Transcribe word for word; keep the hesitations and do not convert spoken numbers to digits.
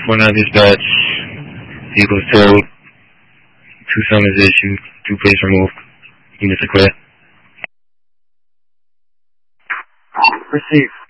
One nine dispatch. Vehicle is towed. Two summons issued. Two police removed. Units are clear. Received.